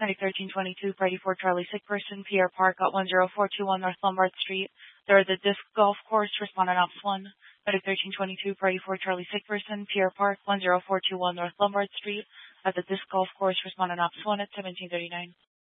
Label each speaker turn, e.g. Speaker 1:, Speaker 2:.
Speaker 1: Medic 1322, Party 4 Charlie, sick person, Pierre Park at 10421 North Lombard Street. There are the disc golf course, respondent ops 1. Medic 1322, Party 4 Charlie, sick person, Pierre Park, 10421 North Lombard Street. At the disc golf course, respondent ops 1 at 1739.